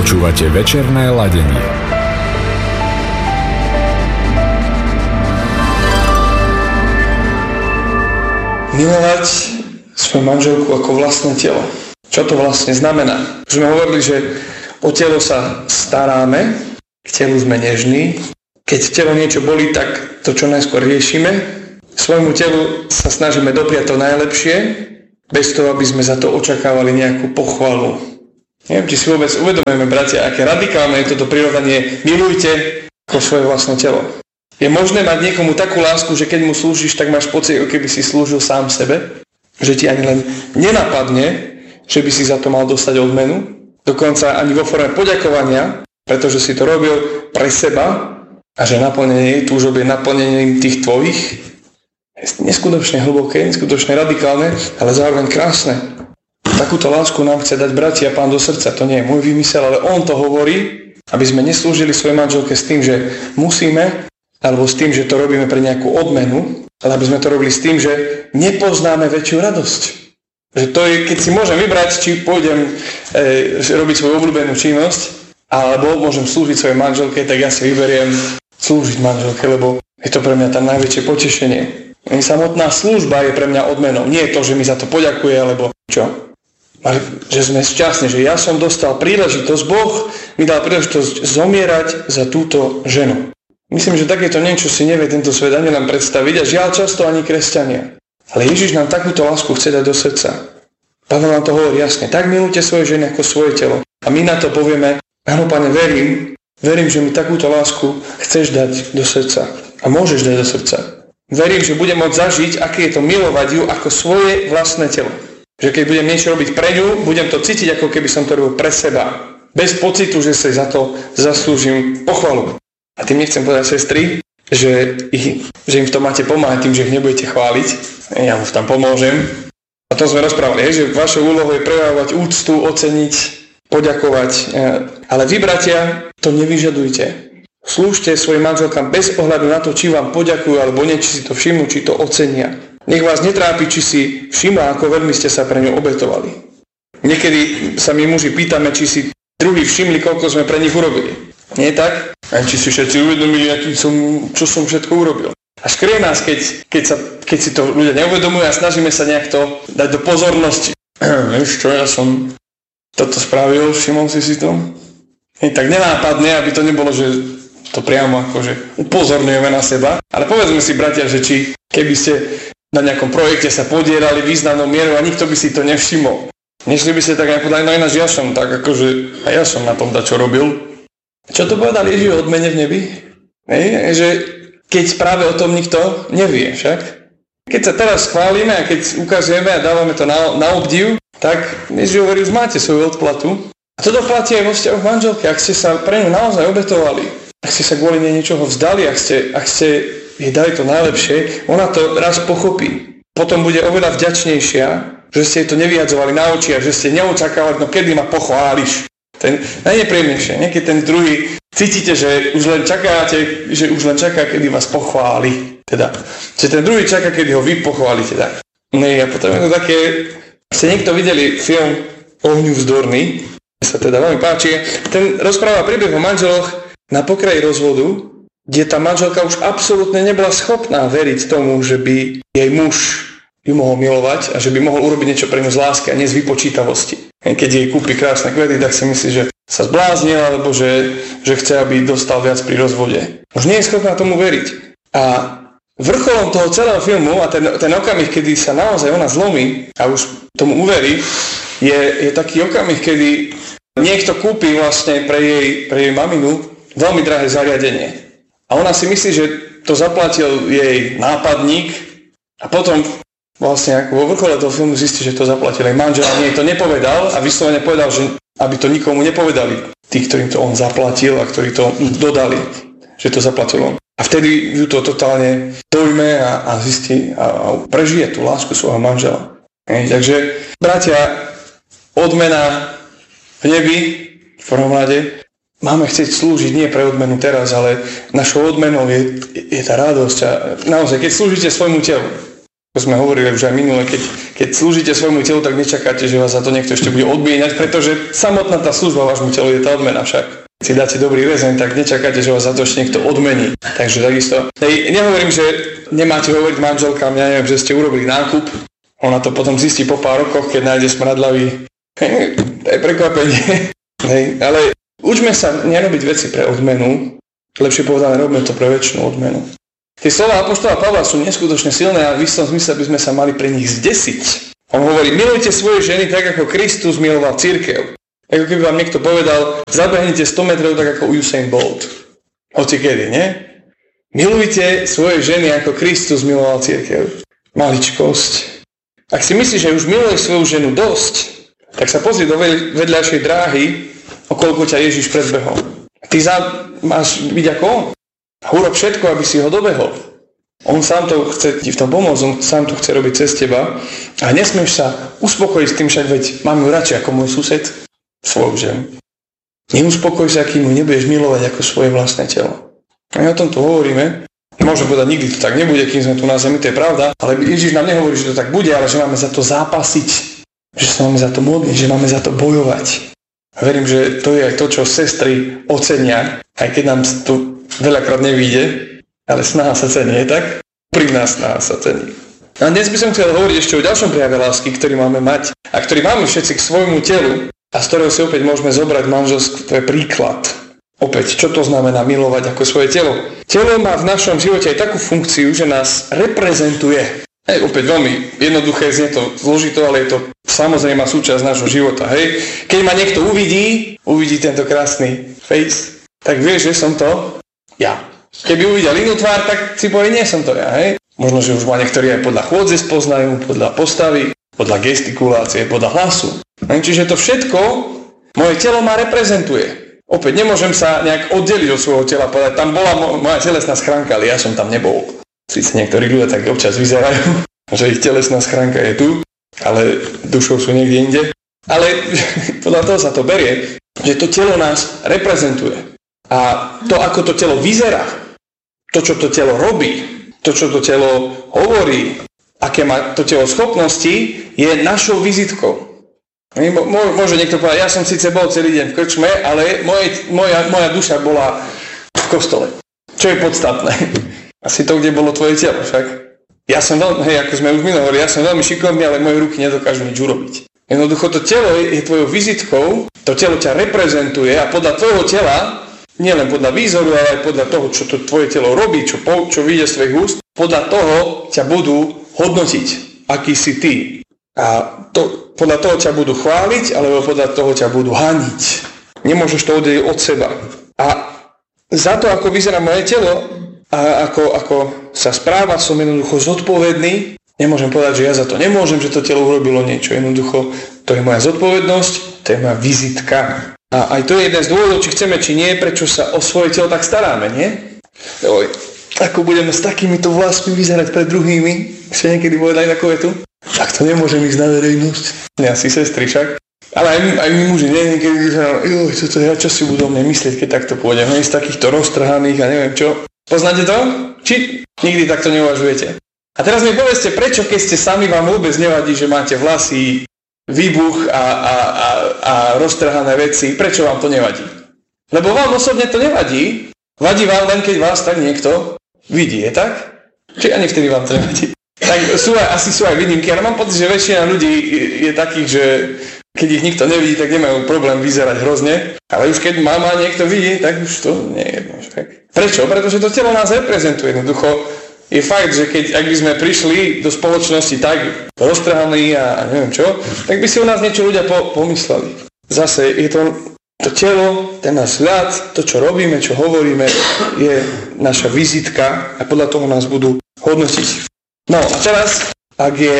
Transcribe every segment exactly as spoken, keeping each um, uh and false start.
Počúvate večerné ladenie. Milovať svoju manželku ako vlastné telo. Čo to vlastne znamená? Už sme hovorili, že o telo sa staráme, k telu sme nežní. Keď telo niečo bolí, tak to čo najskôr riešime. Svojmu telu sa snažíme dopriať to najlepšie, bez toho, aby sme za to očakávali nejakú pochvalu. Neviem, či si vôbec uvedomujeme, bratia, aké radikálne je toto prirovnanie milujte ako svoje vlastné telo. Je možné mať niekomu takú lásku, že keď mu slúžiš, tak máš pocit, ako keby si slúžil sám sebe, že ti ani len nenapadne, že by si za to mal dostať odmenu, dokonca ani vo forme poďakovania, pretože si to robil pre seba a že naplnenie túžob je naplnením tých tvojich. Je neskutočne hlboké, neskutočne radikálne, ale zároveň krásne. Takúto lásku nám chce dať bratia Pán do srdca. To nie je môj vymysel, ale on to hovorí, aby sme neslúžili svojej manželke s tým, že musíme, alebo s tým, že to robíme pre nejakú odmenu, ale aby sme to robili s tým, že nepoznáme väčšiu radosť. Že to je, keď si môžem vybrať, či pôjdem e, robiť svoju obľúbenú činnosť, alebo môžem slúžiť svojej manželke, tak ja si vyberiem slúžiť manželke, lebo je to pre mňa tam najväčšie potešenie. Samotná služba je pre mňa odmenou. Nie je to, že mi za to poďakuje, alebo čo? Ale že sme šťastní, že ja som dostal príležitosť, Boh mi dal príležitosť zomierať za túto ženu. Myslím, že takéto niečo si nevie tento svet ani len predstaviť a žiaľ často ani kresťania. Ale Ježiš nám takúto lásku chce dať do srdca. Pavel nám to hovorí jasne. Tak milujte svoje ženy ako svoje telo. A my na to povieme, áno, Pane, verím, verím, že mi takúto lásku chceš dať do srdca. A môžeš dať do srdca. Verím, že budem môcť zažiť, aké je to milovať ju ako svoje vlastné telo. Že keď budem niečo robiť pre ňu, budem to cítiť, ako keby som to robil pre seba. Bez pocitu, že si za to zaslúžim pochvalu. A tým nechcem povedať, sestry, že, ich, že im v tom máte pomáhať tým, že ich nebudete chváliť. Ja mu tam pomôžem. A to sme rozprávali, že vašou úlohou je prejavovať úctu, oceniť, poďakovať. Ale vy, bratia, to nevyžadujte. Slúžte svojim manželkám bez ohľadu na to, či vám poďakujú, alebo nie, či si to všimnú, či to ocenia. Nech vás netrápi, či si všimla, ako veľmi ste sa pre ňu obetovali. Niekedy sa my muži pýtame, či si druhí všimli, koľko sme pre nich urobili. Nie tak? A či si všetci uvedomili, aký som, čo som všetko urobil. A škrie nás, keď, keď, sa, keď si to ľudia neuvedomujú a snažíme sa nejak to dať do pozornosti. Vieš čo, ja som toto spravil, všimol si si to? Nie, tak nenápadne, aby to nebolo, že to priamo akože upozorňujeme na seba. Ale povedzme si, bratia, že či keby ste na nejakom projekte sa podierali významnou mierou a nikto by si to nevšimol. Nešli by ste tak aj podali, no ináč ja som tak akože, a ja som na tom dačo robil. Čo to povedal Ježiš o odmene v nebi? Hej, že keď práve o tom nikto nevie, však? Keď sa teraz chválime a keď ukazujeme a dávame to na, na obdiv, tak Ježiš hovorí, už máte svoju odplatu. A toto platí aj vo vzťahu manželky, ak ste sa pre ňu naozaj obetovali. Ak ste sa kvôli nej niečoho vzdali, ak ste, ak ste jej dali to najlepšie, ona to raz pochopí. Potom bude oveľa vďačnejšia, že ste jej to nevyhadzovali na oči a že ste neočakávali, no kedy ma pochváliš. Ten najnepríjemnejšie, niekedy ten druhý cítite, že už len čakáte, že už len čaká, kedy vás pochváli. Teda, že ten druhý čaká, kedy ho vy pochválite. Tak. No a potom je to také, ste niekto videli film Ohňu vzdorný, sa teda veľmi páči. Ten rozpráva príbeh o manželoch na pokraji rozvodu, kde tá manželka už absolútne nebola schopná veriť tomu, že by jej muž ju mohol milovať a že by mohol urobiť niečo pre ňu z lásky a nie z vypočítavosti. Keď jej kúpi krásne kvety, tak si myslí, že sa zbláznil alebo že, že chce, aby dostal viac pri rozvode. Už nie je schopná tomu veriť. A vrcholom toho celého filmu a ten, ten okamih, kedy sa naozaj ona zlomí a už tomu uverí, je, je taký okamih, kedy niekto kúpi vlastne pre jej, pre jej maminu veľmi drahé zariadenie. A ona si myslí, že to zaplatil jej nápadník a potom vlastne ako vo vrchole toho filmu zistí, že to zaplatil jej manžel a nie to nepovedal a vyslovene povedal, že aby to nikomu nepovedali. Tí, ktorým to on zaplatil a ktorí to dodali, že to zaplatil on. A vtedy ju to totálne dojme a, a zistí a, a prežije tú lásku svojho manžela. Ej, takže, bratia, odmena v nebi v prvom rade. Máme chcieť slúžiť nie pre odmenu teraz, ale našou odmenou je, je tá radosť. A naozaj, keď slúžite svojmu telu, Ako sme hovorili už aj minule, keď, keď slúžite svojmu telu, tak nečakáte, že vás za to niekto ešte bude odmieniať, pretože samotná tá služba vášmu telu je tá odmena však. Keď si dáte dobrý rezeň, tak nečakáte, že vás za to ešte niekto odmení. Takže takisto. Hej, nehovorím, že nemáte hovoriť manželkám, ja neviem, že ste urobili nákup. Ona to potom zistí po pár rokoch, keď nájde smradlavý. To je prekvapenie. Hej, ale učme sa nerobiť veci pre odmenu, lepšie povedané, robíme to pre väčšinu odmenu. Tie slova apoštola Pavla sú neskutočne silné a v istom zmysle by sme sa mali pre nich zdesiť. On hovorí, milujte svoje ženy tak, ako Kristus miloval cirkev. Ako keby vám niekto povedal, zabehnite sto metrov tak ako Usain Bolt. Hoci kedy, nie? Milujte svoje ženy ako Kristus miloval cirkev. Maličkosť. Ak si myslíš, že už miluješ svoju ženu dosť, tak sa pozri do vedľajšej dráhy, o koľko ťa Ježiš predbehol. Ty za, máš byť ako on. A urob všetko, aby si ho dobehol. On sám to chce ti v tom pomôcť, on sám to chce robiť cez teba. A nesmieš sa uspokojiť s tým, však veď mám ju radšej ako môj sused, svoju ženu. Neuspokoj sa, kým ju nebudeš milovať ako svoje vlastné telo. A my o tom tu hovoríme. Môžem povedať, nikdy to tak nebude, kým sme tu na zemi, to je pravda. Ale Ježiš nám nehovorí, že to tak bude, ale že máme za to zápasiť. Že sa máme za to modliť, že máme za to bojovať. A verím, že to je aj to, čo sestry ocenia, aj keď nám to veľakrát nevíde, ale snaha sa cení, je tak? Pri nás snaha sa cení. A dnes by som chcel hovoriť ešte o ďalšom prejave lásky, ktorý máme mať a ktorý máme všetci k svojmu telu a z ktorého si opäť môžeme zobrať manželstvo príklad. Opäť, čo to znamená milovať ako svoje telo? Telo má v našom živote aj takú funkciu, že nás reprezentuje. Hej, opäť veľmi jednoduché, znie to zložito, ale je to samozrejme súčasť nášho života. Hej. Keď ma niekto uvidí, uvidí tento krásny face, tak vieš, že som to ja. Keby uvidel inú tvár, tak si povie, nie som to ja. Hej. Možno, že už ma niektorí aj podľa chôdze spoznajú, podľa postavy, podľa gestikulácie, podľa hlasu. Čiže to všetko moje telo ma reprezentuje. Opäť nemôžem sa nejak oddeliť od svojho tela, povedať, tam bola moja telesná schránka, ale ja som tam nebol. Sice niektorí ľudia tak občas vyzerajú, že ich telesná schránka je tu, ale dušou sú niekde inde. Ale podľa toho sa to berie, že to telo nás reprezentuje. A to, ako to telo vyzerá, to, čo to telo robí, to, čo to telo hovorí, aké má to telo schopnosti, je našou vizitkou. Môže niekto povedať, ja som síce bol celý deň v krčme, ale moje, moja, moja duša bola v kostole. Čo je podstatné? Asi to, kde bolo tvoje telo, však. Ja som veľmi, hej, ako sme už minulé hovorili, ja som veľmi šikovný, ale moje ruky nedokážu nič urobiť. Jednoducho to telo je, je tvojou vizitkou, to telo ťa reprezentuje a podľa tvojho tela, nielen podľa výzoru, ale aj podľa toho, čo to tvoje telo robí, čo, čo vyjde z tvojich úst, podľa toho ťa budú hodnotiť, aký si ty. A to, podľa toho ťa budú chváliť, alebo podľa toho ťa budú haniť. Nemôžeš to oddeliť od seba. A za to, ako vyzerá moje telo a ako, ako sa správa, som jednoducho zodpovedný. Nemôžem povedať, že ja za to nemôžem, že to telo urobilo niečo. Jednoducho, to je moja zodpovednosť, to je moja vizitka. A aj to je jeden z dôvodov, či chceme, či nie, prečo sa o svoje telo tak staráme, nie? Oj, ako budeme s takýmito vlastmi vyzerať pred druhými, ste niekedy povedali takové tu? Tak to nemôžem ísť na verejnosť. Ja si sestry však. Ale aj my, aj my muži, nie? Niekedy vyzerám, joj, čo to ja, čo si budú mne myslieť, keď takto pôjdem. Nie z takýchto roztrhaných a neviem čo. Poznáte to? Či nikdy takto neuvažujete? A teraz mi povedzte, prečo keď ste sami, vám vôbec nevadí, že máte vlasy, výbuch a, a, a, a roztrhané veci. Prečo vám to nevadí? Lebo vám osobne to nevadí. Vadí vám len, keď vás tak niekto vidí, je tak? Či ani vtedy vám to nevadí? Tak sú aj, asi sú aj výnimky, ale mám pocit, že väčšina ľudí je, je takých, že keď ich nikto nevidí, tak nemajú problém vyzerať hrozne. Ale už keď mama niekto vidí, tak už to nie je jedno. Prečo? Pretože to telo nás reprezentuje. Jednoducho je fakt, že keď ak by sme prišli do spoločnosti tak roztrhaní a, a neviem čo, tak by si o nás niečo ľudia po, pomysleli. Zase je to, to telo, ten náš hľad, to čo robíme, čo hovoríme, je naša vizitka a podľa toho nás budú hodnotiť. No a teraz, ak je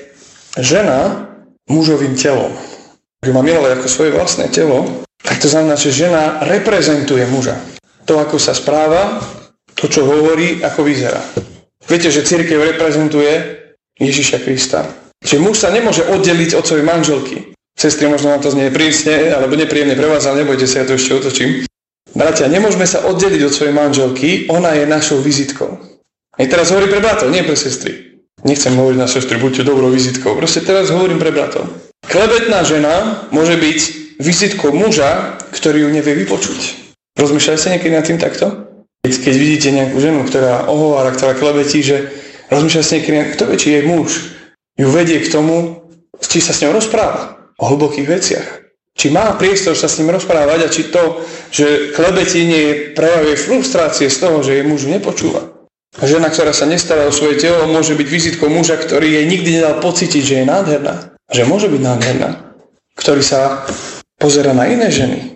žena mužovým telom, ak má milovať ako svoje vlastné telo, tak to znamená, že žena reprezentuje muža. To, ako sa správa, to, čo hovorí, ako vyzerá. Viete, že cirkev reprezentuje Ježiša Krista. Čiže muž sa nemôže oddeliť od svojej manželky. Sestry, možno vám to znie prísne, alebo nepríjemne pre vás, ale nebojte sa, ja to ešte otočím. Bratia, nemôžeme sa oddeliť od svojej manželky, ona je našou vizitkou. A teraz hovorí pre bratov, nie pre sestry. Nechcem hovoriť na sestry, buďte dobrou vizitkou. Proste teraz hovorím pre bratov. Klebetná žena môže byť vizitkou muža, ktorý ju nevie vypočuť. Rozmýšľali ste niekedy nad tým takto? Keď, keď vidíte nejakú ženu, ktorá ohovára, ktorá klebetí, že rozmýšľali ste niekedy, kto vie, či jej muž ju vedie k tomu, či sa s ňou rozpráva o hlbokých veciach. Či má priestor sa s ním rozprávať a či to, že klebetenie prejavuje frustrácie z toho, že jej muž nepočúva. A žena, ktorá sa nestará o svoje telo, môže byť vizitkou muža, ktorý jej nikdy nedal pocítiť, že je nádherná. Že môže byť nádherná. Ktorý sa pozerá na iné ženy